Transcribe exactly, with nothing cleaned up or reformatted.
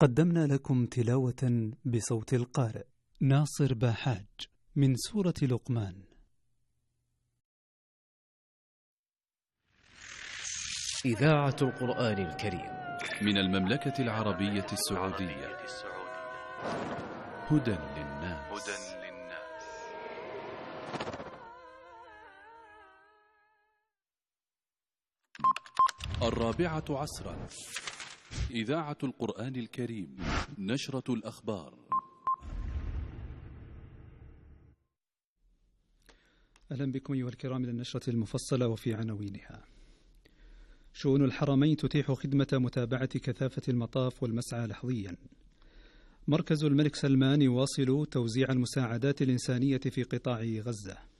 قدمنا لكم تلاوة بصوت القارئ ناصر باحاج من سورة لقمان. إذاعة القرآن الكريم من المملكة العربية السعودية. هدى للناس. الرابعة عصرا. إذاعة القرآن الكريم. نشرة الأخبار. أهلا بكم أيها الكرام إلى النشرة المفصلة وفي عناوينها. شؤون الحرمين تتيح خدمة متابعة كثافة المطاف والمسعى لحظيا. مركز الملك سلمان يواصل توزيع المساعدات الإنسانية في قطاع غزة.